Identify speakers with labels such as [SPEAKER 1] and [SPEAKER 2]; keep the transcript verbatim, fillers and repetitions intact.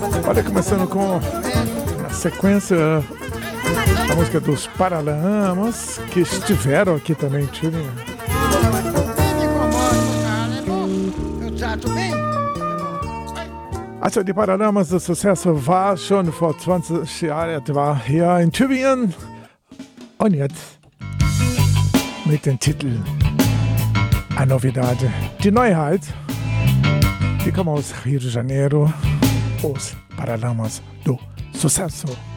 [SPEAKER 1] Olha, começando com a sequência, a música dos Paralamas, que estiveram aqui também, tio. Also die Paralamas, das Sucesso war schon vor zwanzig Jahren etwa hier in Tübingen. Und jetzt mit dem Titel A Novidade. Die Neuheit, die kommt aus Rio de Janeiro, os Paralamas do Sucesso.